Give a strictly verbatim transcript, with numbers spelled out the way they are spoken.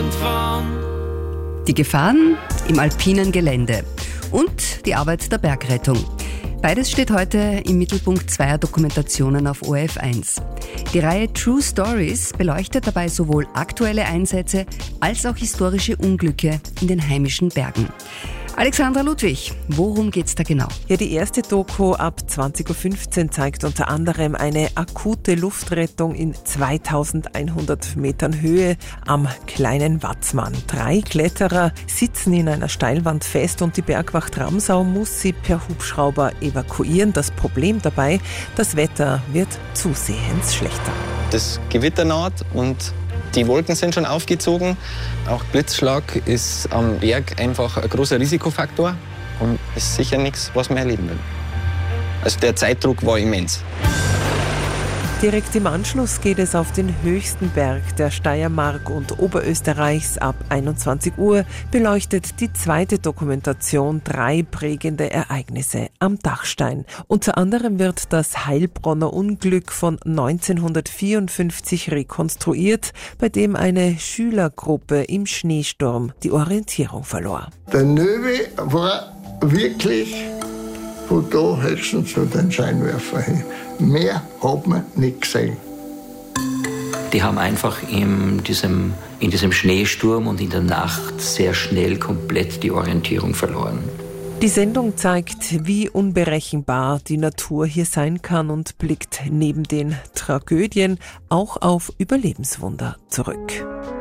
irgendwann. Die Gefahren im alpinen Gelände und die Arbeit der Bergrettung. Beides steht heute im Mittelpunkt zweier Dokumentationen auf O R F eins. Die Reihe True Stories beleuchtet dabei sowohl aktuelle Einsätze als auch historische Unglücke in den heimischen Bergen. Alexandra Ludwig, worum geht's da genau? Ja, die erste Doku ab zwanzig Uhr fünfzehn zeigt unter anderem eine akute Luftrettung in zweitausendeinhundert Metern Höhe am kleinen Watzmann. Drei Kletterer sitzen in einer Steilwand fest und die Bergwacht Ramsau muss sie per Hubschrauber evakuieren. Das Problem dabei, das Wetter wird zusehends schlechter. Das Gewitter naht und die Wolken sind schon aufgezogen. Auch Blitzschlag ist am Berg einfach ein großer Risikofaktor und ist sicher nichts, was man erleben will. Also der Zeitdruck war immens. Direkt im Anschluss geht es auf den höchsten Berg der Steiermark und Oberösterreichs. Ab einundzwanzig Uhr beleuchtet die zweite Dokumentation drei prägende Ereignisse am Dachstein. Unter anderem wird das Heilbronner Unglück von neunzehnhundertvierundfünfzig rekonstruiert, bei dem eine Schülergruppe im Schneesturm die Orientierung verlor. Der Nöwe war wirklich von da höchstens zu den Scheinwerfer hin. Mehr hat man nicht gesehen. Die haben einfach in diesem, in diesem Schneesturm und in der Nacht sehr schnell komplett die Orientierung verloren. Die Sendung zeigt, wie unberechenbar die Natur hier sein kann und blickt neben den Tragödien auch auf Überlebenswunder zurück.